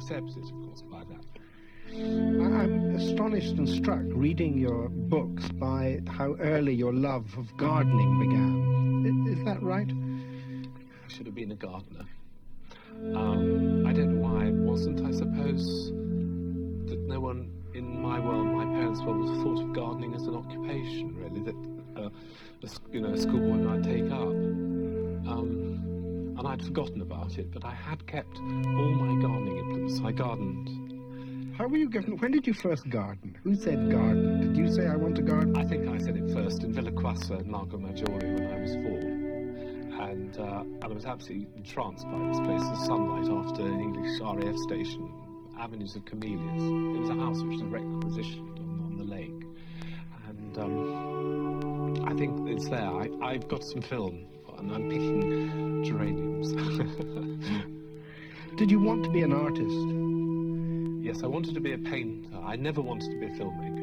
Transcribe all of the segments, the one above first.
accepted, of course, by that. I'm astonished and struck reading your books by how early your love of gardening began. Is that right? I should have been a gardener. I don't know why it wasn't. I suppose that no one in my world, my parents' world, would have thought of gardening as an occupation, really, that a schoolboy might take up. And I'd forgotten about it, but I had kept all my gardening implements. I gardened. How were you given? When did you first garden? Who said garden? Did you say, I want to garden? I think I said it first in Villaquassa in Lago Maggiore when I was 4. And I was absolutely entranced by this place. The sunlight after an English RAF station, avenues of camellias. It was a house which was requisitioned on the lake. And I think it's there. I've got some film, and I'm picking geraniums. Did you want to be an artist? Yes, I wanted to be a painter. I never wanted to be a filmmaker.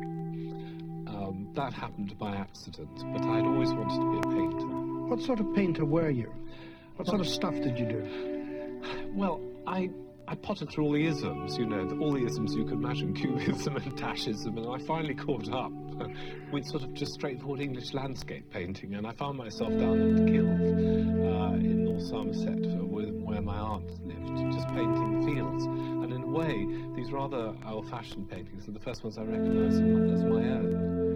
That happened by accident, but I'd always wanted to be a painter. What sort of painter were you? What sort of stuff did you do? Well, I pottered through all the isms, all the isms you could imagine, cubism and dashism, and I finally caught up with sort of just straightforward English landscape painting, and I found myself down at the Kiln in North Somerset, where my aunt lived, just painting the fields. And in a way, these rather old-fashioned paintings are the first ones I recognise as my own.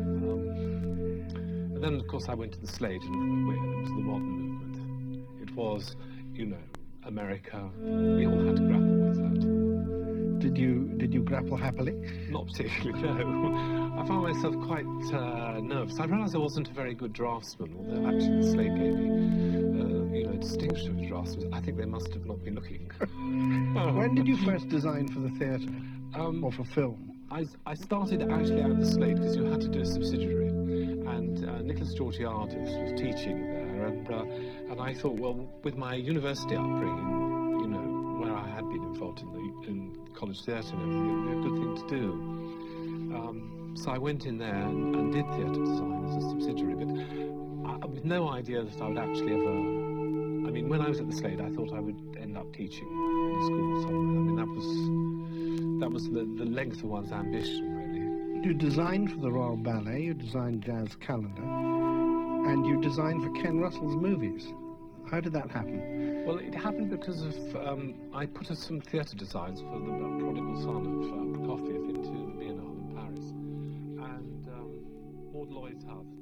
And then, of course, I went to the Slade and went into the modern movement. It was, America. We all had to grapple with that. Did you grapple happily? Not particularly, no. I found myself quite nervous. I realised I wasn't a very good draftsman, although actually the Slade gave me, a distinction of draftsman. I think they must have not been looking. When did you first design for the theatre or for film? I started actually out of the Slade because you had to do a subsidiary, and Nicholas Georgiadis was teaching there, and I thought, well, with my university upbringing, where I had been involved in college theatre and everything, it would be a good thing to do. So I went in there and did theatre design as a subsidiary, but with no idea that I would actually ever. I mean, when I was at the Slade, I thought I would end up teaching in a school somewhere. I mean, that was the length of one's ambition, really. You designed for the Royal Ballet, you designed Jazz Calendar, and you designed for Ken Russell's movies. How did that happen? Well, it happened because of I put some theatre designs for the Prodigal Son of Prokofiev into the Biennale in Paris, and Maud Lloyd's house.